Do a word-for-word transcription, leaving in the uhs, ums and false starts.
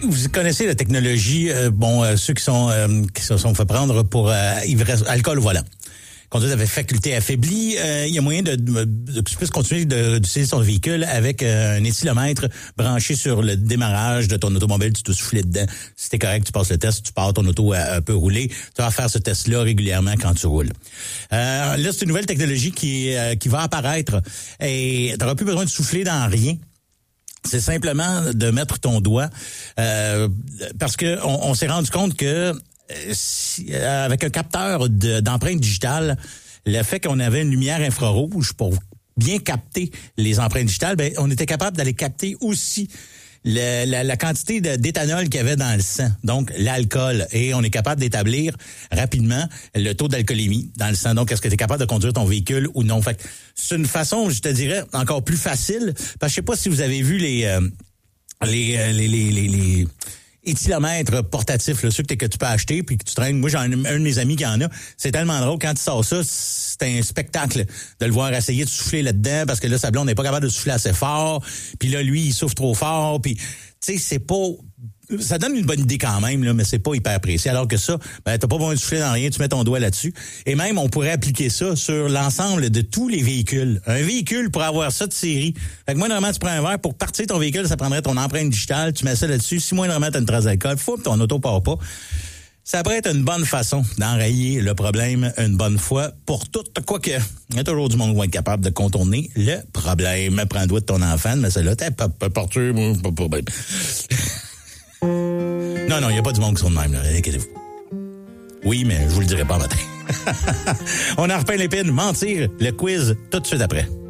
vous connaissez la technologie, euh, bon, euh, ceux qui sont euh, qui se sont fait prendre pour euh, ivresse, alcool au volant. Conduite avec faculté affaiblie, euh, il y a moyen de, de, de que tu puisses continuer de, d'utiliser ton véhicule avec euh, un éthylomètre branché sur le démarrage de ton automobile. Tu te souffles dedans. Si t'es correct, tu passes le test, tu pars, ton auto euh, peut rouler. Tu vas faire ce test-là régulièrement quand tu roules. Euh, là, c'est une nouvelle technologie qui euh, qui va apparaître et tu n'auras plus besoin de souffler dans rien. C'est simplement de mettre ton doigt euh, parce que on, on s'est rendu compte que Si, euh, avec un capteur de, d'empreinte digitale, le fait qu'on avait une lumière infrarouge pour bien capter les empreintes digitales, ben on était capable d'aller capter aussi le, la, la quantité de, d'éthanol qu'il y avait dans le sang, donc l'alcool, et on est capable d'établir rapidement le taux d'alcoolémie dans le sang. Donc, est-ce que tu es capable de conduire ton véhicule ou non? Fait que c'est une façon, je te dirais, encore plus facile, parce que je sais pas si vous avez vu les euh, les, les les les les éthylomètre portatif, là, ceux que, que tu peux acheter puis que tu traînes. Moi, j'ai un, un de mes amis qui en a. C'est tellement drôle. Quand tu sors ça, c'est un spectacle de le voir essayer de souffler là-dedans parce que là, sa blonde n'est pas capable de souffler assez fort. Puis là, lui, il souffle trop fort. Puis, tu sais, c'est pas... Ça donne une bonne idée quand même, là, mais c'est pas hyper précis. Alors que ça, ben, t'as pas besoin de souffler dans rien, tu mets ton doigt là-dessus. Et même, on pourrait appliquer ça sur l'ensemble de tous les véhicules. Un véhicule pour avoir ça de série. Fait que moindrement, tu prends un verre, pour partir ton véhicule, ça prendrait ton empreinte digitale, tu mets ça là-dessus. Si moindrement, t'as une trace d'alcool, faut que ton auto part pas. Ça pourrait être une bonne façon d'enrayer le problème une bonne fois pour tout. Quoique, il y a toujours du monde qui va être capable de contourner le problème. Prends le doigt de ton enfant, mais celle-là, t'es pas partir, pas de problème. Non, non, il n'y a pas du monde qui sont de même, là. Inquiétez-vous. Oui, mais je vous le dirai pas matin. On en repeint l'épine, mentir, le quiz, tout de suite après.